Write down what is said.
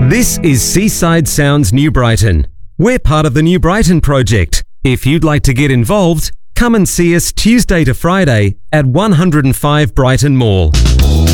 This is Seaside Sounds New Brighton. We're part of the New Brighton project. If you'd like to get involved, come and see us Tuesday to Friday at 105 Brighton Mall.